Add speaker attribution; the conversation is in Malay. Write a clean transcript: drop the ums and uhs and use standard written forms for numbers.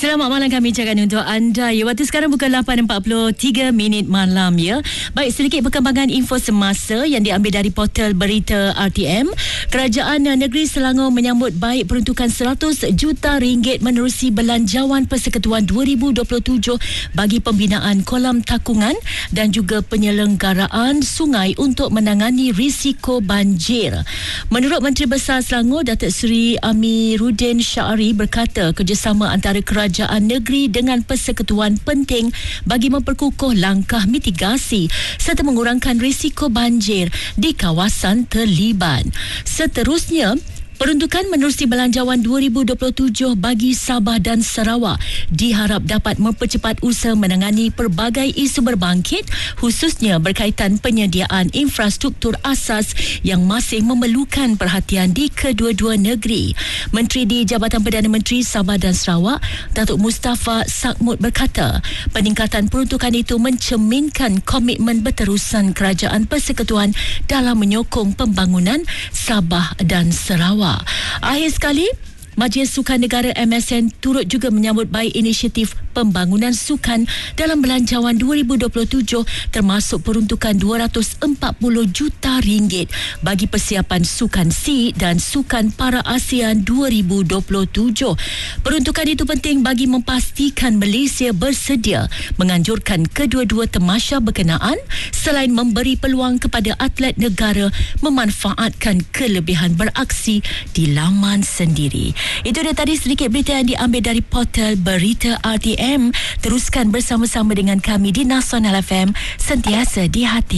Speaker 1: Selamat malam kami ucapkan untuk anda. Ya, waktu sekarang bukan 8.43 malam ya. Baik, sedikit perkembangan info semasa yang diambil dari portal berita RTM. Kerajaan Negeri Selangor menyambut baik peruntukan 100 juta ringgit menerusi belanjawan Persekutuan 2027 bagi pembinaan kolam takungan dan juga penyelenggaraan sungai untuk menangani risiko banjir. Menurut Menteri Besar Selangor, Datuk Seri Amiruddin Syari berkata kerjasama antara kerajaan negeri dengan persekutuan penting bagi memperkukuh langkah mitigasi serta mengurangkan risiko banjir di kawasan terlibat. Seterusnya, peruntukan menerusi belanjawan 2027 bagi Sabah dan Sarawak diharap dapat mempercepat usaha menangani pelbagai isu berbangkit, khususnya berkaitan penyediaan infrastruktur asas yang masih memerlukan perhatian di kedua-dua negeri. Menteri di Jabatan Perdana Menteri Sabah dan Sarawak, Datuk Mustafa Sakmud berkata, peningkatan peruntukan itu mencerminkan komitmen berterusan kerajaan persekutuan dalam menyokong pembangunan Sabah dan Sarawak. Akhir sekali, Majlis Sukan Negara MSN turut juga menyambut baik inisiatif pembangunan sukan dalam belanjawan 2027 termasuk peruntukan 240 juta ringgit bagi persiapan Sukan SEA dan Sukan Para ASEAN 2027. Peruntukan itu penting bagi memastikan Malaysia bersedia menganjurkan kedua-dua tamasya berkenaan selain memberi peluang kepada atlet negara memanfaatkan kelebihan beraksi di laman sendiri. Itu dia tadi sedikit berita yang diambil dari portal berita RTM. Teruskan bersama-sama dengan kami di Nasional FM, sentiasa di hati.